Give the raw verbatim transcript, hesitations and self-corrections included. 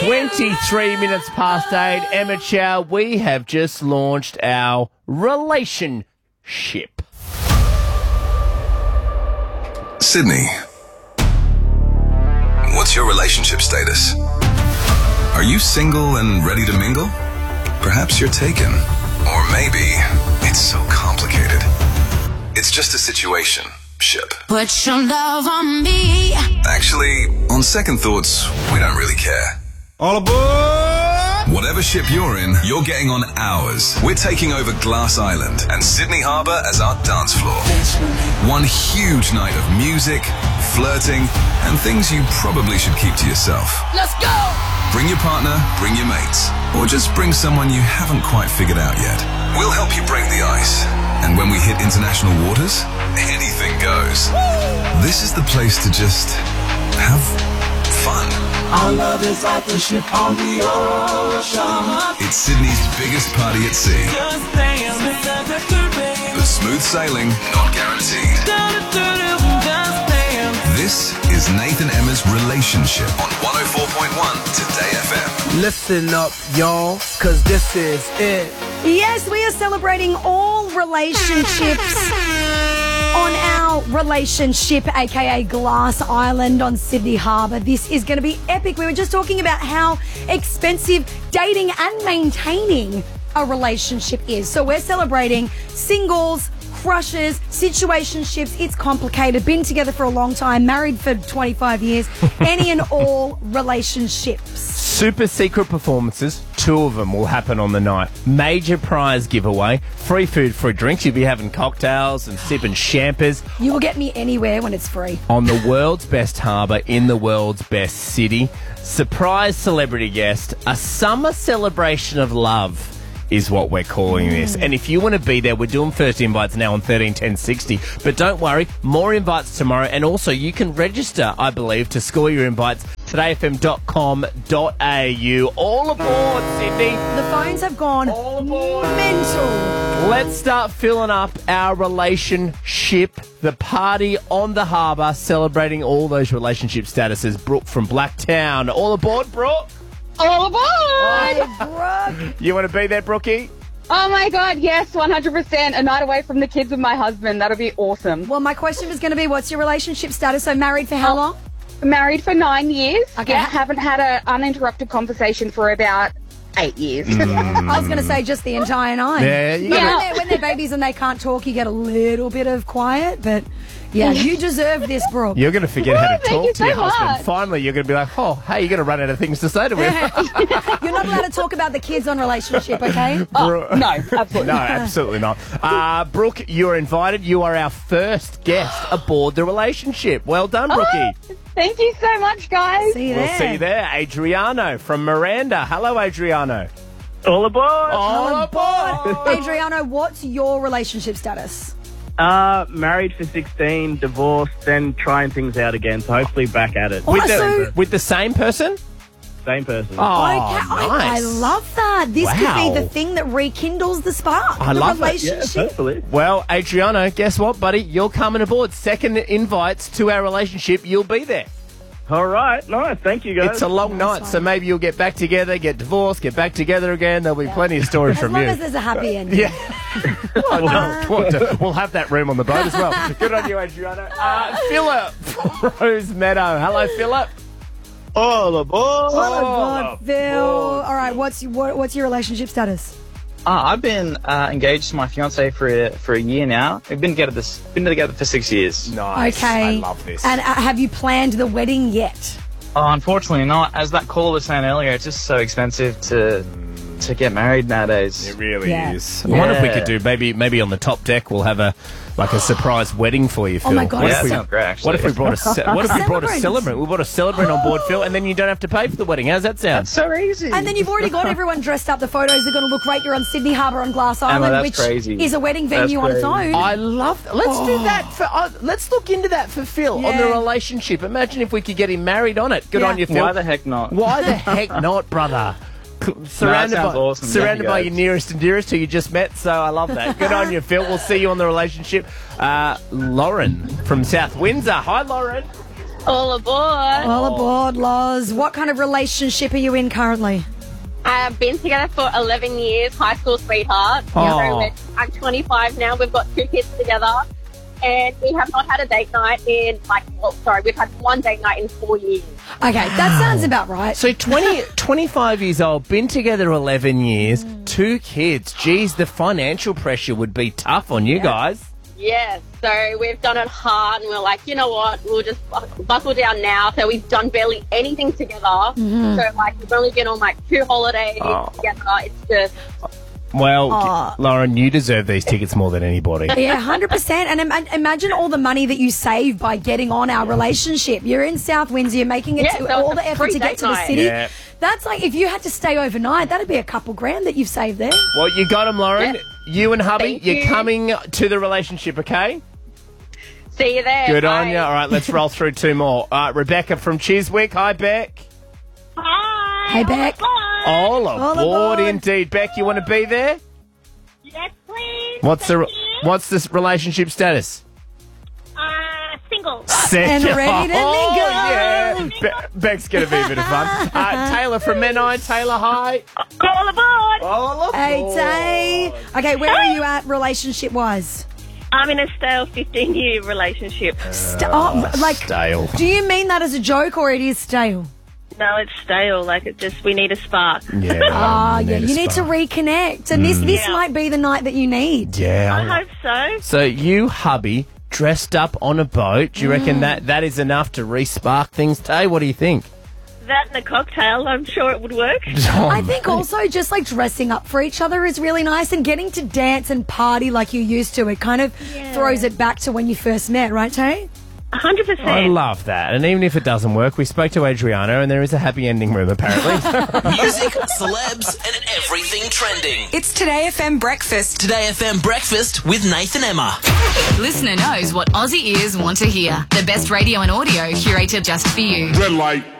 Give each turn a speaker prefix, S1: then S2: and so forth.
S1: twenty-three minutes past eight. Emma Chow, we have just launched our relationship.
S2: Sydney, what's your relationship status? Are you single and ready to mingle? Perhaps you're taken. Or maybe it's so complicated. It's just a situation. Ship.
S3: Put your love on me.
S2: Actually, on second thoughts, we don't really care.
S4: All aboard!
S2: Whatever ship you're in, you're getting on ours. We're taking over Glass Island and Sydney Harbour as our dance floor. One huge night of music, flirting, and things you probably should keep to yourself.
S3: Let's go!
S2: Bring your partner, bring your mates, or just bring someone you haven't quite figured out yet. We'll help you break the ice. And when we hit international waters, anything goes. This is the place to just have fun.
S4: Our love is like a ship on the ocean.
S2: It's Sydney's biggest party at sea. But smooth sailing, not guaranteed. This is Nathan Emma's Relationship on one oh four point one Today F M.
S5: Listen up, y'all, cause this is it.
S6: Yes, we are celebrating all relationships on our relationship, aka Glass Island on Sydney Harbour. This is going to be epic. We were just talking about how expensive dating and maintaining a relationship is. So we're celebrating singles, crushes, situationships. It's complicated. Been together for a long time, married for twenty-five years. Any and all relationships.
S1: Super secret performances, two of them will happen on the night. Major prize giveaway, free food, free drinks. You'll be having cocktails and sipping champers.
S6: You will get me anywhere when it's free.
S1: On the world's best harbour in the world's best city. Surprise celebrity guest, a summer celebration of love is what we're calling this. And if you want to be there, we're doing first invites now on thirteen ten sixty. But don't worry, more invites tomorrow. And also, you can register, I believe, to score your invites. today f m dot com dot a u. All aboard, Sydney.
S6: The phones have gone
S1: All aboard.
S6: mental.
S1: Let's start filling up our relationship. The party on the harbour, celebrating all those relationship statuses. Brooke from Blacktown. All aboard, Brooke.
S7: All aboard!
S6: Hey, Brooke.
S1: You want to be there, Brookie?
S7: Oh my God, yes, one hundred percent. A night away from the kids with my husband. That'll be awesome.
S6: Well, my question was going to be, what's your relationship status? So married for how long?
S7: Married for nine years.
S6: Okay.
S7: Yeah, haven't had an uninterrupted conversation for about eight years.
S6: I was going to say just the entire nine.
S1: Yeah, you
S6: But
S7: gotta-
S6: when, they're, when they're babies and they can't talk, you get a little bit of quiet. But yeah, you deserve this, Brooke.
S1: You're going to forget how to
S7: Thank
S1: talk
S7: you
S1: to your
S7: so
S1: husband.
S7: much.
S1: Finally, you're going to be like, oh, hey, you're going to run out of things to say to him.
S6: You're not allowed to talk about the kids on relationship, okay?
S1: Bro-
S7: No, absolutely.
S1: No, absolutely not. Uh, Brooke, you're invited. You are our first guest aboard the relationship. Well done, Brookie.
S7: Oh, thank you so much, guys.
S6: See you
S1: We'll
S6: there.
S1: see you there. Adriano from Miranda. Hello, Adriano.
S8: All aboard!
S1: All aboard.
S6: Adriano, what's your relationship status?
S8: Uh, married for sixteen, divorced, then trying things out again, so hopefully back at it.
S6: Oh,
S1: With
S6: so-
S1: the, with the same person?
S8: Same person.
S1: Oh,
S6: Okay,
S1: nice.
S6: I, I love that. This
S1: Wow.
S6: could be the thing that rekindles the spark.
S1: I
S6: the
S1: love it.
S8: Yeah,
S6: relationship.
S8: hopefully.
S1: Well, Adriano, guess what, buddy? You're coming aboard. Second invites to our relationship. You'll be there.
S8: All right, nice. Thank you, guys.
S1: It's a long night, so maybe you'll get back together, get divorced, get back together again. There'll be plenty of stories
S6: As
S1: from
S6: long
S1: you.
S6: as there's a happy ending.
S1: Yeah. we'll, we'll- we'll have that room on the boat as well. Good on you, Adriano. Uh, Philip from Rose Meadow. Hello, Philip.
S8: All aboard!
S6: Oh, God, Phil. All right, what's what, what's your relationship status?
S9: Uh, I've been uh, engaged to my fiance for a, for a year now. We've been together this been together for six years.
S1: Nice.
S6: Okay.
S1: I love this.
S6: And uh, have you planned the wedding yet?
S9: Oh, unfortunately not. As that caller was saying earlier, it's just so expensive to to get married nowadays.
S1: It really
S6: Yeah.
S1: is. I wonder if we
S9: Yeah.
S1: could do maybe maybe on the top deck we'll have a like a surprise wedding for you, Phil.
S6: Oh my God,
S1: What
S9: Yeah,
S1: if
S9: that
S1: we,
S9: sounds great, actually.
S1: What if we brought a ce- what if we brought a
S6: Celebrant.
S1: celebrant? We brought a celebrant on board, Phil, and then you don't have to pay for the wedding. How's that sound?
S9: That's so easy.
S6: And then you've already got everyone dressed up. The photos are going to look great. You're on Sydney Harbour on Glass Island,
S9: that's
S6: which
S9: crazy.
S6: is a wedding
S9: That's
S6: venue on its
S9: crazy.
S6: own.
S1: I love that. Let's do that for. Uh, let's look into that for Phil on the
S6: Yeah.
S1: relationship. Imagine if we could get him married on it. Good
S6: Yeah.
S1: on you, Phil.
S9: Why the heck not?
S1: Why the heck not, brother? Surrounded
S9: sounds
S1: by,
S9: awesome.
S1: surrounded
S9: Yeah,
S1: by
S9: guys.
S1: your nearest and dearest who you just met, so I love that. Good on you, Phil. We'll see you on the relationship. Uh, Lauren from South Windsor. Hi, Lauren.
S10: All aboard.
S6: All aboard, Loz. What kind of relationship are you in currently?
S10: I've been together for eleven years, high school sweetheart.
S1: Oh.
S10: So we're- I'm twenty-five now. We've got two kids together. And we have not had a date night in, like, well, sorry, we've had one date night in four years.
S6: Okay, that sounds about right.
S1: So twenty, twenty-five years old, been together eleven years, two kids. Geez, the financial pressure would be tough on you guys.
S10: Yes, so we've done it hard and we're like, you know what, we'll just bu- buckle down now. So we've done barely anything together.
S6: Mm-hmm.
S10: So, like, we've only been on, like, two holidays
S1: Oh.
S10: together. It's just...
S1: Well,
S6: Aw.
S1: Lauren, you deserve these tickets more than anybody.
S6: Yeah, one hundred percent. And Im- imagine all the money that you save by getting on our relationship. You're in South Windsor, you're making it
S10: Yeah,
S6: to,
S10: so
S6: all
S10: it's
S6: the
S10: a
S6: effort
S10: free
S6: to get
S10: date
S6: to the
S10: night.
S6: city.
S1: Yeah.
S6: That's like, if you had to stay overnight, that'd be a couple grand that you've saved there.
S1: Well, you got them, Lauren.
S10: Yeah.
S1: You and hubby,
S10: Thank
S1: you're
S10: you.
S1: coming to the relationship, okay?
S10: See you there.
S1: Good on
S10: Bye.
S1: you. All right, let's roll through two more. Uh, Rebecca from Chiswick. Hi, Beck.
S10: Hi.
S6: Hey, Beck.
S1: All
S6: All
S1: aboard,
S6: aboard.
S1: indeed. Beck, you want to be there?
S10: Yes, please.
S1: What's the What's this relationship status?
S10: Uh, single.
S6: And ready to
S1: oh,
S6: mingle.
S1: yeah. Be- Beck's going to be a bit of fun. Uh, Taylor from Menai. Taylor, hi.
S10: All aboard.
S1: All aboard.
S6: Hey, Tay. Okay, where are you at relationship-wise?
S10: I'm in a stale fifteen-year relationship.
S6: St- oh, like,
S1: Stale.
S6: do you mean that as a joke or it is stale?
S10: No, it's stale. Like, it just, we need a spark.
S1: Yeah.
S6: Ah,
S1: we
S6: yeah,
S1: a
S6: you need to
S1: spark.
S6: reconnect. And this, this
S10: Yeah.
S6: might be the night that you need.
S1: Yeah.
S10: I hope so.
S1: So you, hubby, dressed up on a boat. Do you
S6: Mm.
S1: reckon that that is enough to re-spark things, Tay? What do you think?
S10: That and a cocktail, I'm sure it would work.
S1: Oh,
S6: I think also just like dressing up for each other is really nice, and getting to dance and party like you used to. It kind of throws it back to when you first met, right, Tay?
S10: one hundred percent.
S1: I love that. And even if it doesn't work, we spoke to Adriana and there is a happy ending room, apparently.
S11: Music, celebs, and everything trending.
S12: It's Today F M Breakfast.
S11: Today F M Breakfast with Nathan Emma.
S12: Listener knows what Aussie ears want to hear. The best radio and audio curated just for you.
S4: Red light.